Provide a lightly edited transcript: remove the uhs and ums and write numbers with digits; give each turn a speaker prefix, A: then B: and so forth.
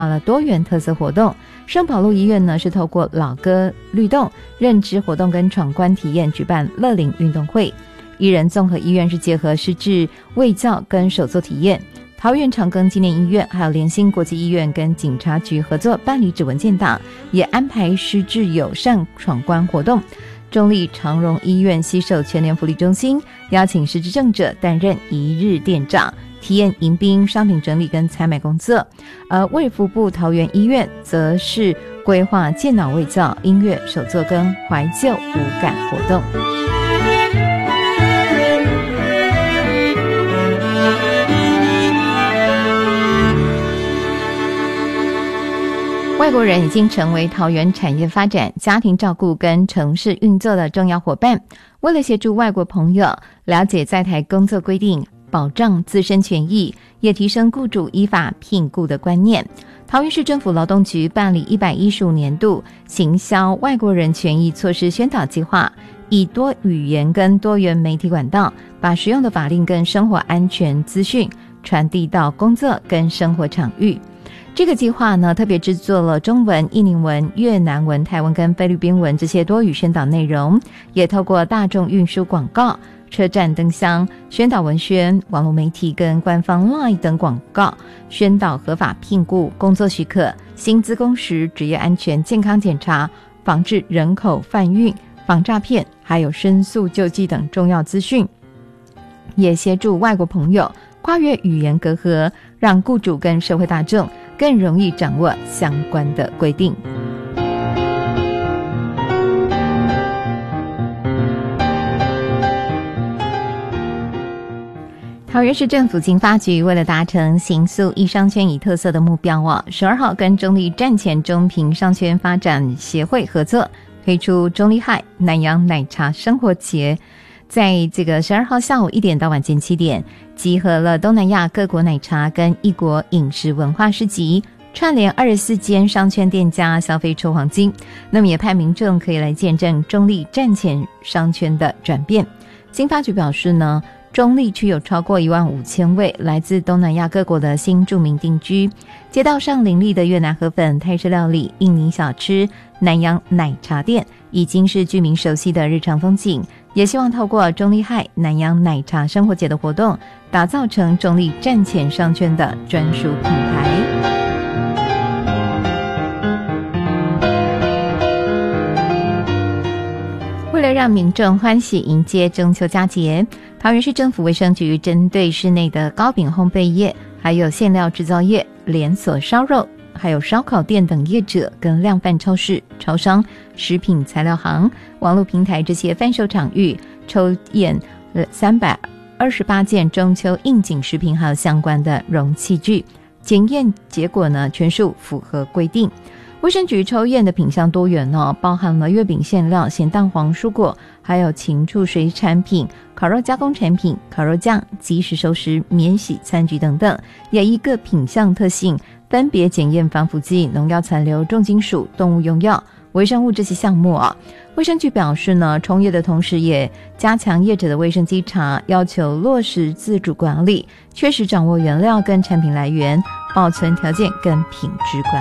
A: 了多元特色活动。圣保禄医院呢是透过老歌律动、认知活动跟闯关体验举办乐龄运动会。宜人综合医院是结合失智卫教跟手作体验。桃园长庚纪念医院还有联兴国际医院跟警察局合作办理指纹建档，也安排失智友善闯关活动。中立长荣医院携手全联福利中心，邀请失智症者担任一日店长，体验迎宾、商品整理跟采买工作。而卫福部桃园医院则是规划健脑卫教、音乐手作跟怀旧无感活动。外国人已经成为桃园产业发展、家庭照顾跟城市运作的重要伙伴。为了协助外国朋友了解在台工作规定，保障自身权益，也提升雇主依法聘雇的观念，桃园市政府劳动局办理115年度行销外国人权益措施宣导计划，以多语言跟多元媒体管道，把实用的法令跟生活安全资讯传递到工作跟生活场域。这个计划呢，特别制作了中文、印尼文、越南文、台文跟菲律宾文这些多语宣导内容，也透过大众运输广告、车站灯箱、宣导文宣、网络媒体跟官方 LINE 等广告，宣导合法聘雇、工作许可、薪资工时、职业安全、健康检查、防治人口贩运、防诈骗，还有申诉救济等重要资讯，也协助外国朋友跨越语言隔阂，让雇主跟社会大众更容易掌握相关的规定。桃园市政府经发局为了达成形塑一商圈以特色的目标，12号跟中立站前中平商圈发展协会合作，推出中立海南洋奶茶生活节。在这个12号下午1点到晚间7点，集合了东南亚各国奶茶跟异国饮食文化市集，串联24间商圈店家消费抽黄金，那么也派民众可以来见证中立站前商圈的转变。经发局表示呢，中立区有超过15000位来自东南亚各国的新住民定居，街道上林立的越南河粉、泰式料理、印尼小吃、南洋奶茶店已经是居民熟悉的日常风景，也希望透过中立海南洋奶茶生活节的活动，打造成中立站前商圈的专属品牌。为了让民众欢喜迎接中秋佳节，桃园市政府卫生局针对室内的糕饼烘焙业、还有馅料制造业、连锁烧肉、还有烧烤店等业者跟量贩超市、超商、食品材料行、网络平台这些贩售场域，抽验328件中秋应景食品还有相关的容器具，检验结果呢全数符合规定。卫生局抽验的品项多元包含了月饼馅料、咸蛋黄蔬果，还有禽畜水产品、烤肉加工产品、烤肉酱、即食熟食、免洗餐具等等，也依各品项特性分别检验防腐剂、农药残留、重金属、动物用药、微生物这些项目卫生局表示呢，冲业的同时也加强业者的卫生稽查，要求落实自主管理，确实掌握原料跟产品来源、保存条件跟品质管理。